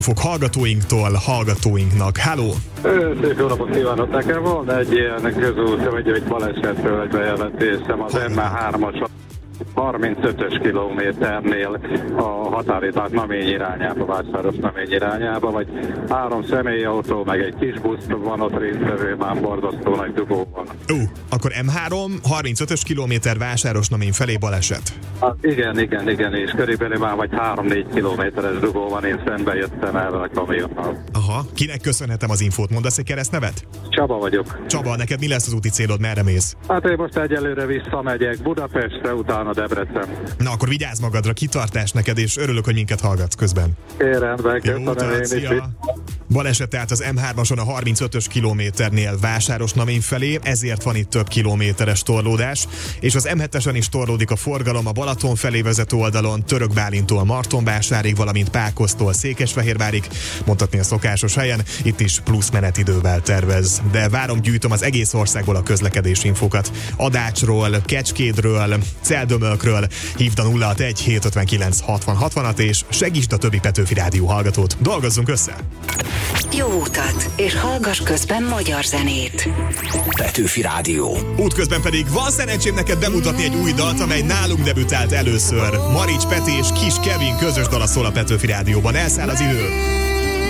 Fog hallgatóinknak. Halló! Szép jó napot kívánok! Nekem van egy ilyen közút, vagy egy balesetről egy bejelentésem az M3-as 35-ös kilométernél a határidőt Namény irányába, Vásáros Namény irányába, vagy 3 személyautó, meg egy kis busz van ott résztvevő, már borzasztó nagy dugó van. Akkor M3, 35-ös kilométer Vásáros Namény felé baleset. Hát igen, és körülbelül már vagy 3-4 kilométeres dugó van, én szembe jöttem el a kamionnal. Aha, kinek köszönhetem az infót? Mondasz egy keresztnevet? Csaba vagyok. Csaba, neked mi lesz az úti célod, merre mész? Hát én most egyelőre visszamegyek Budapestre, utána Debrecen. Na akkor vigyázz magadra, kitartás neked, és örülök, hogy minket hallgatsz közben. Rendben, köszönöm én is. Baleset tehát az M3-ason a 35-ös kilométernél Vásáros Namény felé, ezért van itt több kilométeres torlódás, és az M7-esen is torlódik a forgalom a Balaton felé vezető oldalon, Török Bálintól Martonvásárig, valamint Pákoztól Székesfehérvárig, mondhatni a szokásos helyen, itt is plusz menetidővel tervez. De gyűjtöm az egész országból a közlekedési infókat. Adácsról, Kecskédről, Celdömölkről, hívd a 061 759 60 60-at, és segítsd a többi Petőfi Rádió hallgatót. Dolgozzunk össze! Jó utat, és hallgass közben magyar zenét. Petőfi Rádió. Útközben pedig van szerencsém neked bemutatni egy új dalt, amely nálunk debütált először. Marics Peti és Kis Kevin közös dala szól a Petőfi Rádióban. Elszáll az idő.